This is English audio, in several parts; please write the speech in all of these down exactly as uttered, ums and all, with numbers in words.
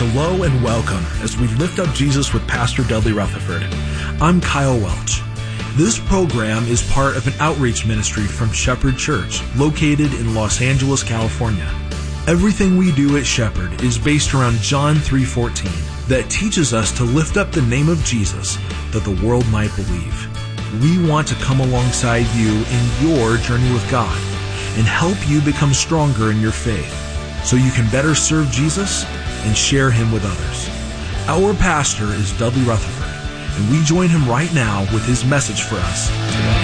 Hello and welcome as we lift up Jesus with Pastor Dudley Rutherford. I'm Kyle Welch. This program is part of an outreach ministry from Shepherd Church, located in Los Angeles, California. Everything we do at Shepherd is based around John three fourteen that teaches us to lift up the name of Jesus that the world might believe. We want to come alongside you in your journey with God and help you become stronger in your faith so you can better serve Jesus and share Him with others. Our pastor is Dudley Rutherford, and we join him right now with his message for us today.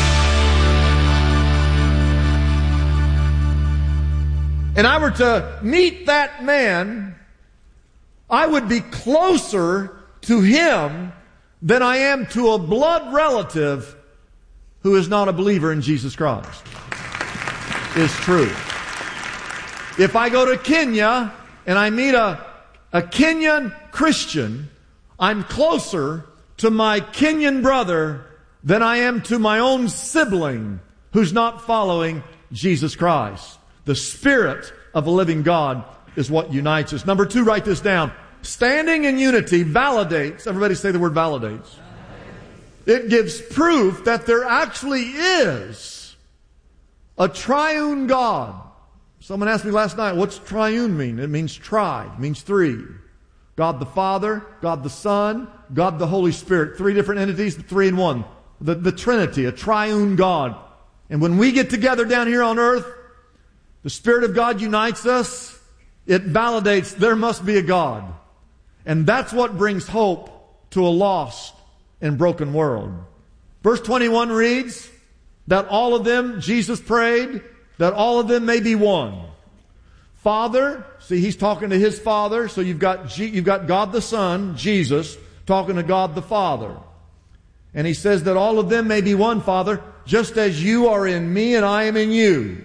And I were to meet that man, I would be closer to him than I am to a blood relative who is not a believer in Jesus Christ. It's true. If I go to Kenya and I meet a, a Kenyan Christian, I'm closer to my Kenyan brother than I am to my own sibling who's not following Jesus Christ. The Spirit of the living God is what unites us. Number two, write this down. Standing in unity validates, everybody say the word validates. It gives proof that there actually is a triune God. Someone asked me last night, what's triune mean? It means tri, it means three. God the Father, God the Son, God the Holy Spirit. Three different entities, three in one. The, the Trinity, a triune God. And when we get together down here on earth, the Spirit of God unites us. It validates there must be a God. And that's what brings hope to a lost and broken world. Verse twenty-one reads that all of them, Jesus prayed, that all of them may be one. Father, see, he's talking to his Father, so you've got G, you've got God the Son, Jesus, talking to God the Father. And he says that all of them may be one, Father, just as you are in me and I am in you.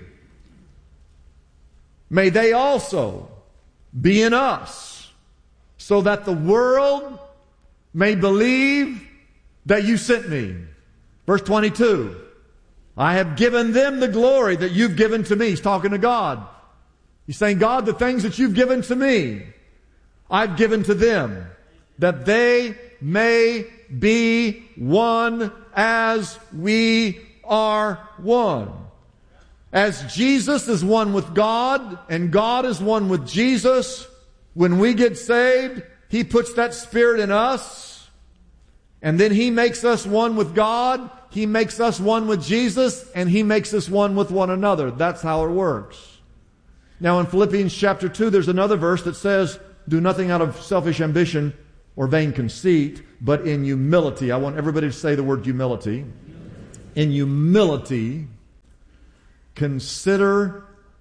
May they also be in us, so that the world may believe that you sent me. Verse twenty-two. I have given them the glory that you've given to me. He's talking to God. He's saying, God, the things that you've given to me, I've given to them, that they may be one as we are one. As Jesus is one with God, and God is one with Jesus, when we get saved, He puts that Spirit in us, and then He makes us one with God, He makes us one with Jesus, and He makes us one with one another. That's how it works. Now in Philippians chapter two, there's another verse that says, do nothing out of selfish ambition or vain conceit, but in humility. I want everybody to say the word humility. In humility, consider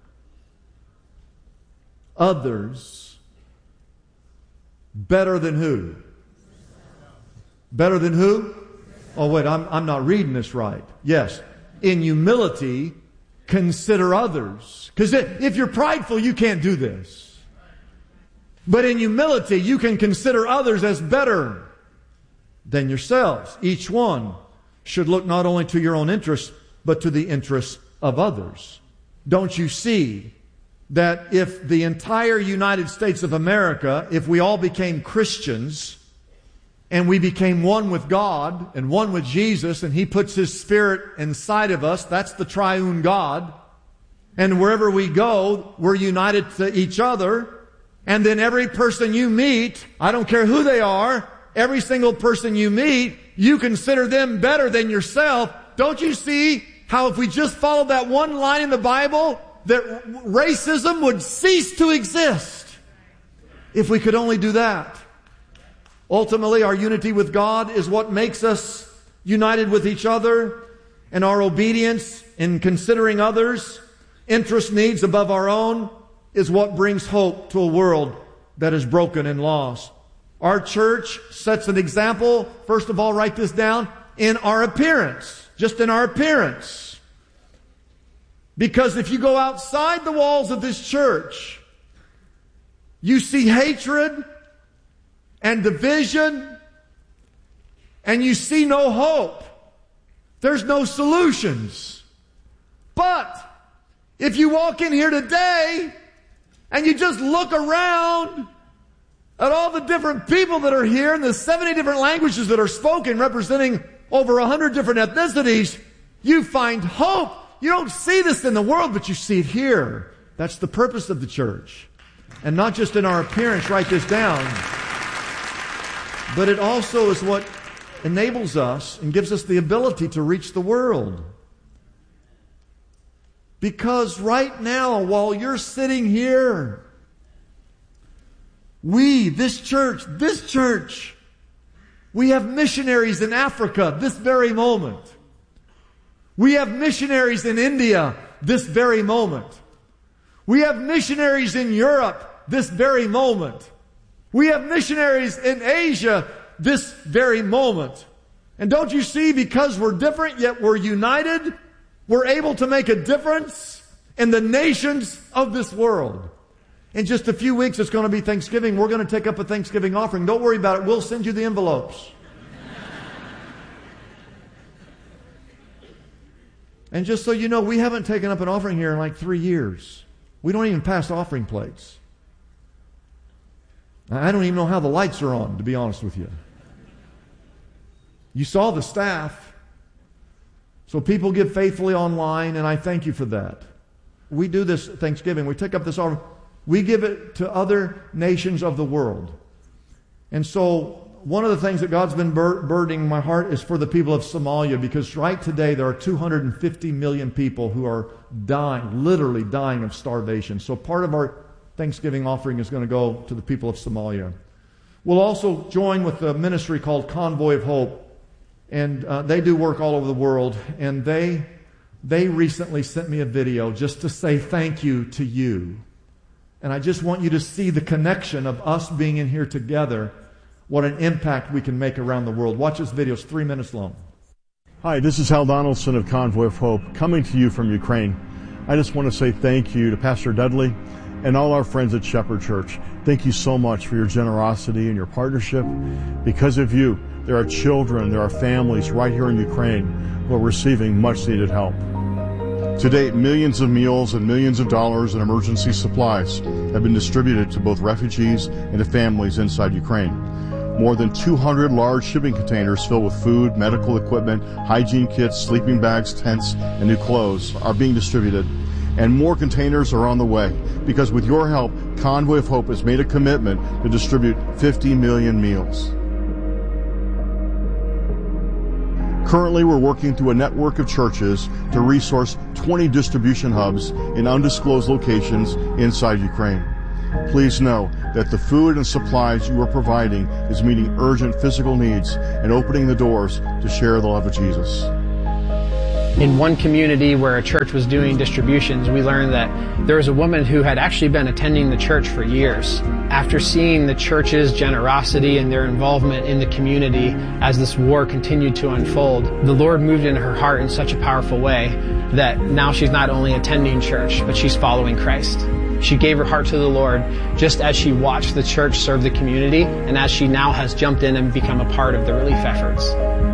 others better than who? Better than who? Oh wait, I'm, I'm not reading this right. Yes. In humility, consider others. Because if you're prideful, you can't do this. But in humility, you can consider others as better than yourselves. Each one should look not only to your own interests, but to the interests of others. Don't you see that if the entire United States of America, if we all became Christians, and we became one with God and one with Jesus, and He puts His Spirit inside of us, that's the triune God, and wherever we go, we're united to each other, and then every person you meet, I don't care who they are, every single person you meet, you consider them better than yourself. Don't you see how if we just followed that one line in the Bible, that racism would cease to exist? If we could only do that. Ultimately, our unity with God is what makes us united with each other, and our obedience in considering others, interest needs above our own, is what brings hope to a world that is broken and lost. Our church sets an example, first of all, write this down, in our appearance, just in our appearance. Because if you go outside the walls of this church, you see hatred and division, and you see no hope. There's no solutions. But if you walk in here today and you just look around, At all the different people that are here and the seventy different languages that are spoken representing over one hundred different ethnicities, you find hope. You don't see this in the world, but you see it here. That's the purpose of the church. And not just in our appearance, write this down, but it also is what enables us and gives us the ability to reach the world. Because right now, while you're sitting here, we, this church, this church, we have missionaries in Africa this very moment. We have missionaries in India this very moment. We have missionaries in Europe this very moment. We have missionaries in Asia this very moment. And don't you see, because we're different yet we're united, we're able to make a difference in the nations of this world. In just a few weeks, it's going to be Thanksgiving. We're going to take up a Thanksgiving offering. Don't worry about it. We'll send you the envelopes. And just so you know, we haven't taken up an offering here in like three years. We don't even pass offering plates. I don't even know how the lights are on, to be honest with you. You saw the staff. So people give faithfully online, and I thank you for that. We do this Thanksgiving. We take up this offering. We give it to other nations of the world. And so one of the things that God's been bur- burdening my heart is for the people of Somalia, because right today there are two hundred fifty million people who are dying, literally dying of starvation. So part of our Thanksgiving offering is going to go to the people of Somalia. We'll also join with a ministry called Convoy of Hope. And uh, they do work all over the world. And they, they recently sent me a video just to say thank you to you. And I just want you to see the connection of us being in here together, what an impact we can make around the world. Watch this video. It's three minutes long. Hi, this is Hal Donaldson of Convoy of Hope, coming to you from Ukraine. I just want to say thank you to Pastor Dudley and all our friends at Shepherd Church. Thank you so much for your generosity and your partnership. Because of you, there are children, there are families right here in Ukraine who are receiving much needed help. To date, millions of meals and millions of dollars in emergency supplies have been distributed to both refugees and to families inside Ukraine. More than two hundred large shipping containers filled with food, medical equipment, hygiene kits, sleeping bags, tents, and new clothes are being distributed. And more containers are on the way, because with your help, Convoy of Hope has made a commitment to distribute fifty million meals. Currently, we're working through a network of churches to resource twenty distribution hubs in undisclosed locations inside Ukraine. Please know that the food and supplies you are providing is meeting urgent physical needs and opening the doors to share the love of Jesus. In one community where a church was doing distributions, we learned that there was a woman who had actually been attending the church for years. After seeing the church's generosity and their involvement in the community as this war continued to unfold, the Lord moved in her heart in such a powerful way that now she's not only attending church, but she's following Christ. She gave her heart to the Lord just as she watched the church serve the community and as she now has jumped in and become a part of the relief efforts.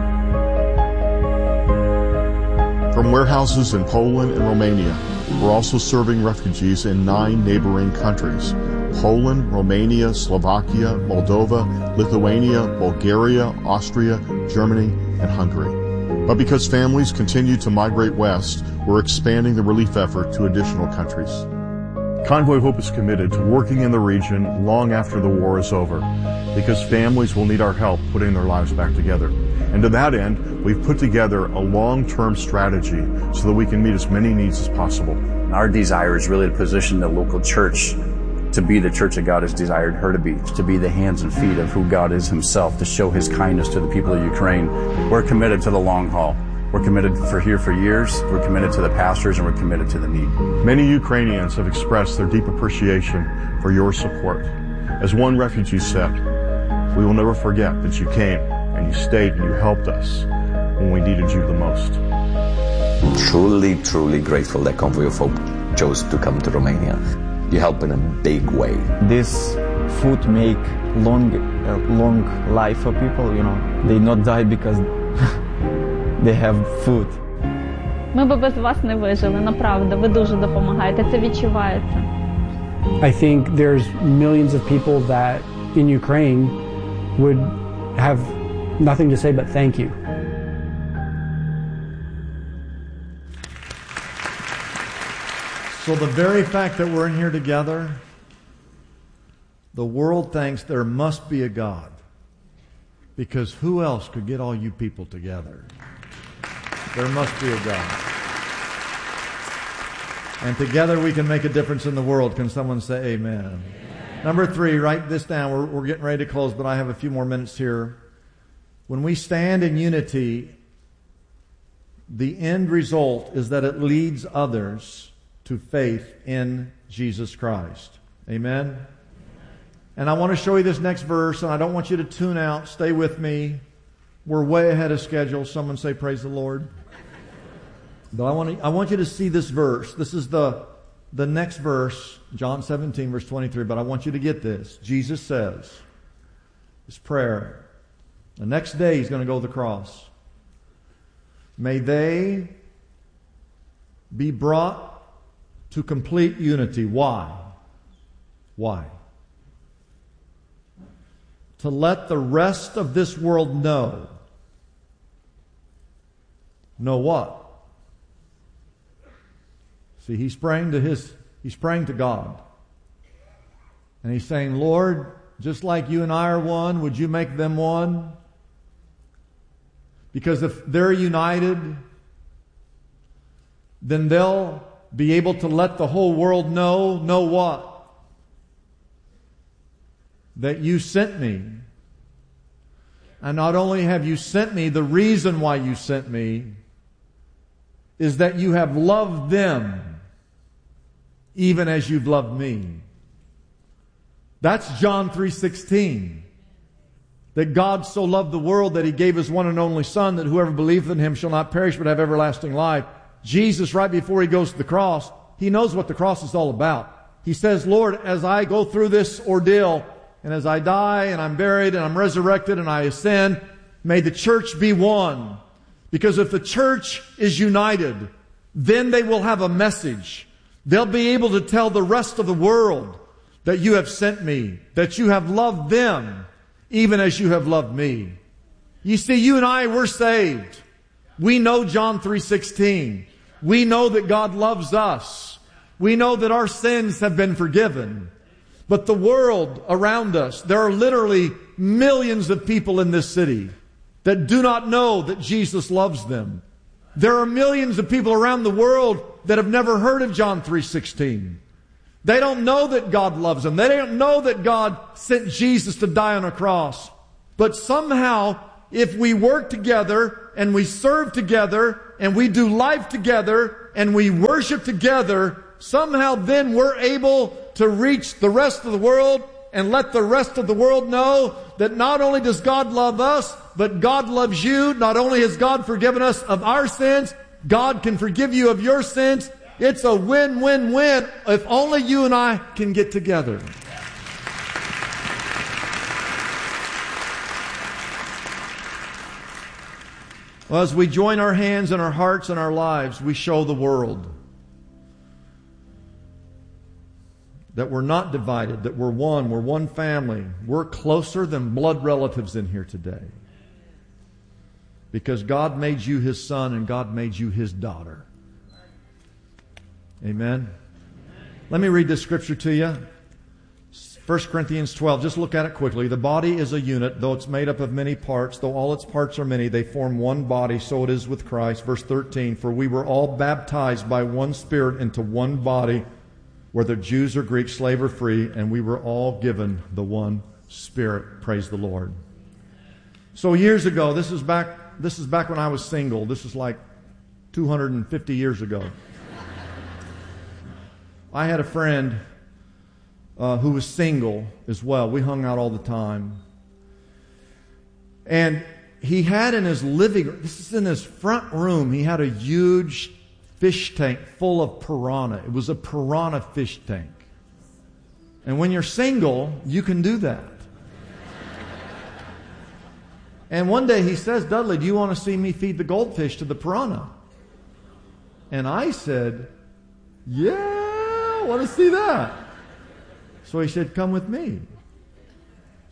From warehouses in Poland and Romania, we're also serving refugees in nine neighboring countries: Poland, Romania, Slovakia, Moldova, Lithuania, Bulgaria, Austria, Germany, and Hungary. But because families continue to migrate west, we're expanding the relief effort to additional countries. Convoy of Hope is committed to working in the region long after the war is over, because families will need our help putting their lives back together. And to that end, we've put together a long-term strategy so that we can meet as many needs as possible. Our desire is really to position the local church to be the church that God has desired her to be, to be the hands and feet of who God is himself, to show his kindness to the people of Ukraine. We're committed to the long haul. We're committed for here for years. We're committed to the pastors, and we're committed to the need. Many Ukrainians have expressed their deep appreciation for your support. As one refugee said, "We will never forget that you came and you stayed and you helped us when we needed you the most." Truly, truly grateful that Convoy of Hope chose to come to Romania. You help in a big way. This food make long, uh, long life for people. You know, they not die because they have food. Ми би без вас не вижили, направду. Ви дуже допомагаєте, це відчувається. I think there's millions of people that in Ukraine would have nothing to say but thank you. So the very fact that we're in here together, the world thinks there must be a God. Because who else could get all you people together? There must be a God. And together we can make a difference in the world. Can someone say amen? Amen. Number three, write this down. We're, we're getting ready to close, but I have a few more minutes here. When we stand in unity, the end result is that it leads others to faith in Jesus Christ. Amen? And I want to show you this next verse, and I don't want you to tune out. Stay with me. We're way ahead of schedule. Someone say, praise the Lord. But I want to, I want you to see this verse. This is the, the next verse, John seventeen, verse twenty-three. But I want you to get this. Jesus says, his prayer, the next day he's going to go to the cross. May they be brought to complete unity. Why? Why? To let the rest of this world know. Know what? See, he's praying to his, he's praying to God. And he's saying, Lord, just like you and I are one, would you make them one? Because if they're united, then they'll be able to let the whole world know, know what? That you sent me. And not only have you sent me, the reason why you sent me is that you have loved them even as you've loved me. That's John three sixteen. That God so loved the world that He gave His one and only Son, that whoever believeth in Him shall not perish but have everlasting life. Jesus, right before He goes to the cross, He knows what the cross is all about. He says, Lord, as I go through this ordeal, and as I die, and I'm buried, and I'm resurrected, and I ascend, may the church be one. Because if the church is united, then they will have a message. They'll be able to tell the rest of the world that you have sent me, that you have loved them, even as you have loved me. You see, you and I, we're saved. We know John three sixteen. We know that God loves us. We know that our sins have been forgiven. But the world around us, there are literally millions of people in this city that do not know that Jesus loves them. There are millions of people around the world that have never heard of John three sixteen. They don't know that God loves them. They don't know that God sent Jesus to die on a cross. But somehow, if we work together and we serve together and we do life together and we worship together, somehow then we're able to reach the rest of the world and let the rest of the world know that not only does God love us, but God loves you. Not only has God forgiven us of our sins, God can forgive you of your sins. It's a win-win-win if only you and I can get together. Well, as we join our hands and our hearts and our lives, we show the world that we're not divided, that we're one, we're one family. We're closer than blood relatives in here today. Because God made you His son and God made you His daughter. Amen. Let me read this scripture to you. First Corinthians twelve. Just look at it quickly. The body is a unit, though it's made up of many parts. Though all its parts are many, they form one body. So it is with Christ. Verse thirteen. For we were all baptized by one Spirit into one body, whether Jews or Greeks, slave or free, and we were all given the one Spirit. Praise the Lord. So years ago, this is back, this is back when I was single. This is like two hundred fifty years ago. I had a friend uh, who was single as well. We hung out all the time. And he had in his living room, this is in his front room, he had a huge fish tank full of piranha. It was a piranha fish tank. And when you're single, you can do that. And one day he says, Dudley, do you want to see me feed the goldfish to the piranha? And I said, yeah, I want to see that. So he said, come with me.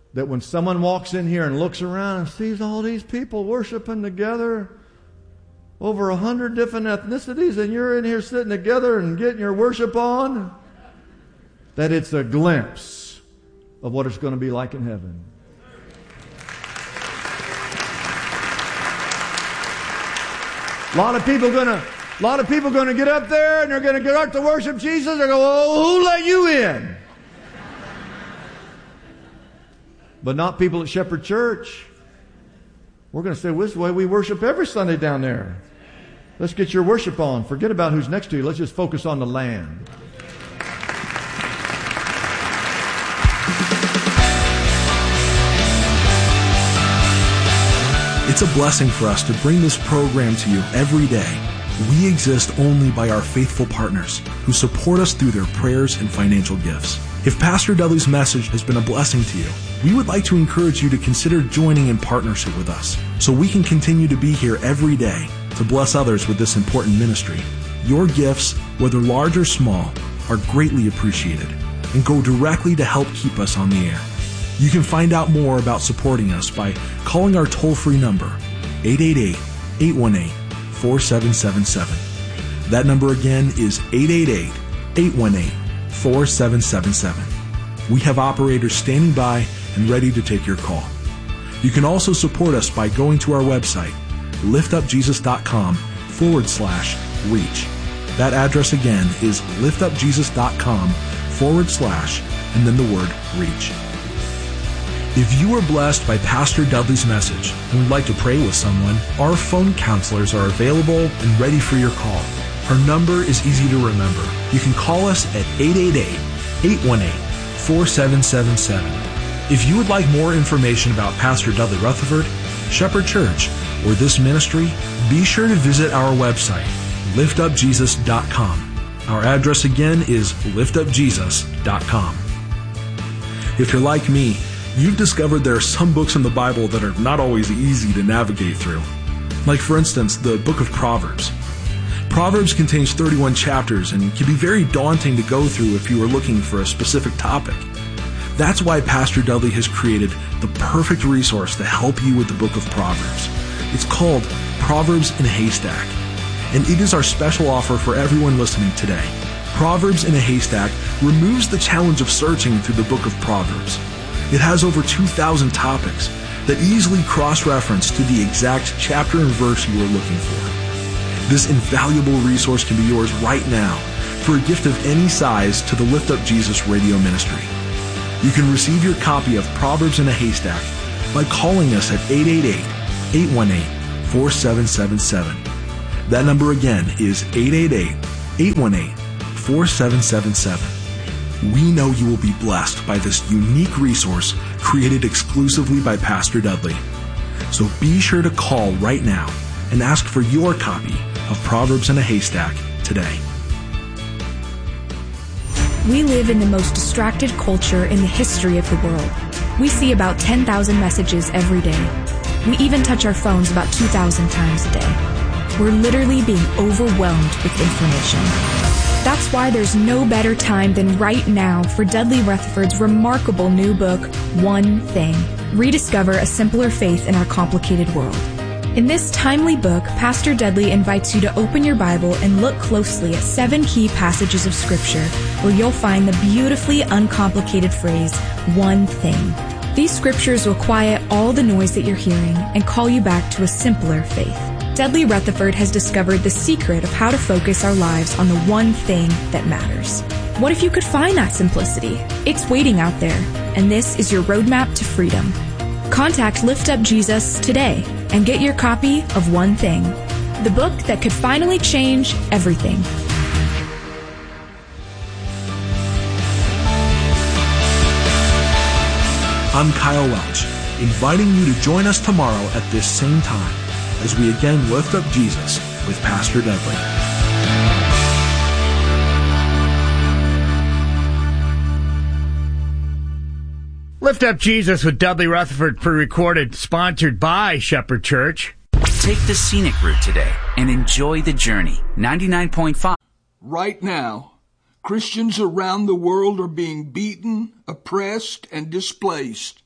that when someone walks in here and looks around and sees all these people worshiping together, over a hundred different ethnicities, and you're in here sitting together and getting your worship on, that it's a glimpse of what it's going to be like in heaven. A lot of people going to, a lot of people going to get up there and they're going to get up to worship Jesus. They're going to go, oh, who let you in? But not people at Shepherd Church. We're going to say, well, this is the way we worship every Sunday down there. Let's get your worship on. Forget about who's next to you. Let's just focus on the land. It's a blessing for us to bring this program to you every day. We exist only by our faithful partners who support us through their prayers and financial gifts. If Pastor Dudley's message has been a blessing to you, we would like to encourage you to consider joining in partnership with us so we can continue to be here every day to bless others with this important ministry. Your gifts, whether large or small, are greatly appreciated and go directly to help keep us on the air. You can find out more about supporting us by calling our toll-free number, eight eight eight, eight one eight, four seven seven seven. That number again is eight eight eight, eight one eight, four seven seven seven. We have operators standing by and ready to take your call. You can also support us by going to our website, liftupjesus.com forward slash reach. That address again is liftupjesus.com forward slash and then the word reach. If you were blessed by Pastor Dudley's message and would like to pray with someone, our phone counselors are available and ready for your call. Our number is easy to remember. You can call us at eight eight eight, eight one eight, four seven seven seven. If you would like more information about Pastor Dudley Rutherford, Shepherd Church, or this ministry, be sure to visit our website, lift up jesus dot com. Our address again is lift up jesus dot com. If you're like me, you've discovered there are some books in the Bible that are not always easy to navigate through. Like, for instance, the book of Proverbs. Proverbs contains thirty-one chapters and can be very daunting to go through if you are looking for a specific topic. That's why Pastor Dudley has created the perfect resource to help you with the book of Proverbs. It's called Proverbs in a Haystack, and it is our special offer for everyone listening today. Proverbs in a Haystack removes the challenge of searching through the book of Proverbs. It has over two thousand topics that easily cross-reference to the exact chapter and verse you are looking for. This invaluable resource can be yours right now for a gift of any size to the Lift Up Jesus radio ministry. You can receive your copy of Proverbs in a Haystack by calling us at eight eight eight, eight one eight, four seven seven seven. That number again is eight eight eight, eight one eight, four seven seven seven. We know you will be blessed by this unique resource created exclusively by Pastor Dudley. So be sure to call right now and ask for your copy of Proverbs in a Haystack today. We live in the most distracted culture in the history of the world. We see about ten thousand messages every day. We even touch our phones about two thousand times a day. We're literally being overwhelmed with information. That's why there's no better time than right now for Dudley Rutherford's remarkable new book, One Thing. Rediscover a simpler faith in our complicated world. In this timely book, Pastor Dudley invites you to open your Bible and look closely at seven key passages of Scripture where you'll find the beautifully uncomplicated phrase, one thing. These scriptures will quiet all the noise that you're hearing and call you back to a simpler faith. Dudley Rutherford has discovered the secret of how to focus our lives on the one thing that matters. What if you could find that simplicity? It's waiting out there, and this is your roadmap to freedom. Contact Lift Up Jesus today and get your copy of One Thing, the book that could finally change everything. I'm Kyle Welch, inviting you to join us tomorrow at this same time as we again lift up Jesus with Pastor Dudley. Lift Up Jesus with Dudley Rutherford, pre-recorded, sponsored by Shepherd Church. Take the scenic route today and enjoy the journey. ninety-nine point five. Right now, Christians around the world are being beaten, oppressed, and displaced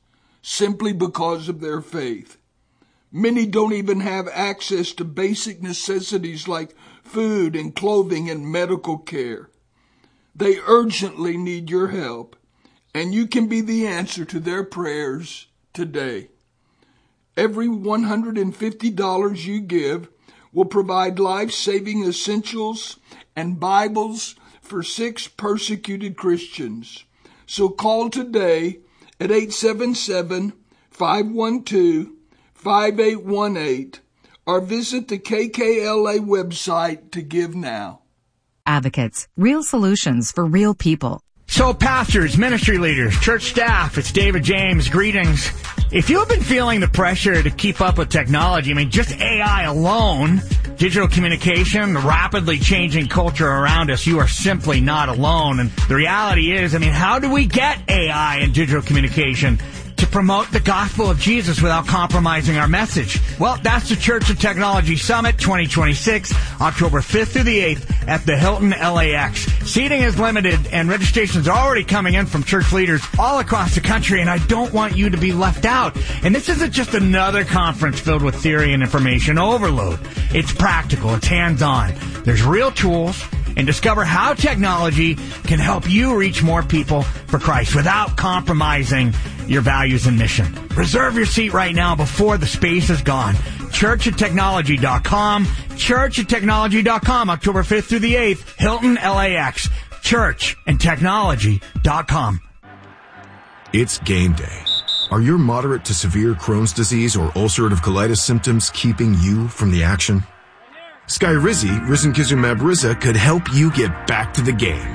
simply because of their faith. Many don't even have access to basic necessities like food and clothing and medical care. They urgently need your help, and you can be the answer to their prayers today. Every one hundred fifty dollars you give will provide life-saving essentials and Bibles for six persecuted Christians. So call today at eight seven seven, five one two, five eight one eight or visit the K K L A website to give now. Advocates, real solutions for real people. So pastors, ministry leaders, church staff, it's David James. Greetings. If you have been feeling the pressure to keep up with technology, I mean, just A I alone, digital communication, the rapidly changing culture around us, you are simply not alone. And the reality is, I mean, how do we get A I and digital communication to promote the gospel of Jesus without compromising our message? Well, that's the Church of Technology Summit twenty twenty-six, October fifth through the eighth at the Hilton L A X. Seating is limited and registrations are already coming in from church leaders all across the country, and I don't want you to be left out. And this isn't just another conference filled with theory and information overload. It's practical, it's hands-on. There's real tools, and discover how technology can help you reach more people for Christ without compromising your values and mission. Reserve your seat right now before the space is gone. church of technology dot com, church of technology dot com, October fifth through the eighth, Hilton L A X, church and technology dot com. It's game day. Are your moderate to severe Crohn's disease or ulcerative colitis symptoms keeping you from the action? Skyrizi, risankizumab Riza, could help you get back to the game.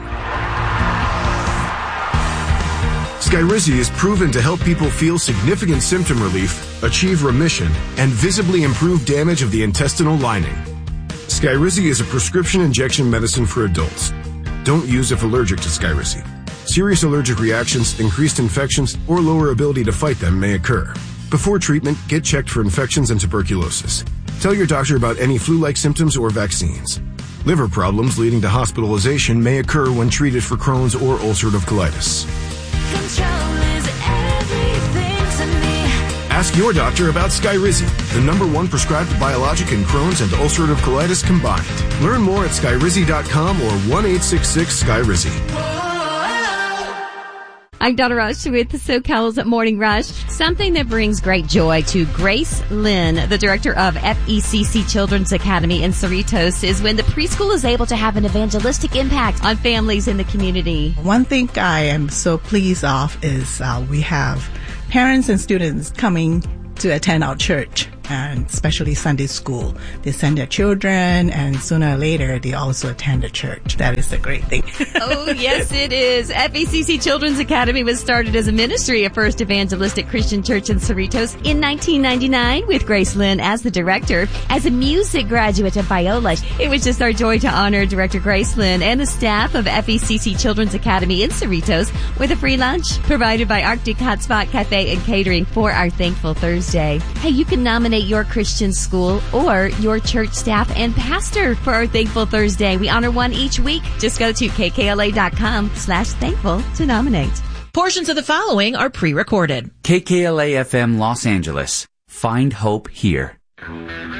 Skyrizi is proven to help people feel significant symptom relief, achieve remission, and visibly improve damage of the intestinal lining. Skyrizi is a prescription injection medicine for adults. Don't use if allergic to Skyrizi. Serious allergic reactions, increased infections, or lower ability to fight them may occur. Before treatment, get checked for infections and tuberculosis. Tell your doctor about any flu-like symptoms or vaccines. Liver problems leading to hospitalization may occur when treated for Crohn's or ulcerative colitis. Ask your doctor about Skyrizi, the number one prescribed biologic in Crohn's and ulcerative colitis combined. Learn more at skyrizi dot com or one eight six six Skyrizi. I'm Donna Rush with SoCal's Morning Rush. Something that brings great joy to Grace Lynn, the director of F E C C Children's Academy in Cerritos, is when the preschool is able to have an evangelistic impact on families in the community. One thing I am so pleased of is uh, we have parents and students coming to attend our church, and especially Sunday school. They send their children, and sooner or later, they also attend the church. That is a great thing. Oh, yes, it is. F E C C Children's Academy was started as a ministry of First Evangelistic Christian Church in Cerritos in nineteen ninety-nine with Grace Lynn as the director. As a music graduate of Biola, it was just our joy to honor Director Grace Lynn and the staff of F E C C Children's Academy in Cerritos with a free lunch provided by Arctic Hotspot Cafe and Catering for our Thankful Thursday. Hey, you can nominate your Christian school or your church staff and pastor for our Thankful Thursday. We honor one each week. Just go to K K L A dot com slash thankful to nominate. Portions of the following are pre-recorded. K K L A F M Los Angeles. Find hope here.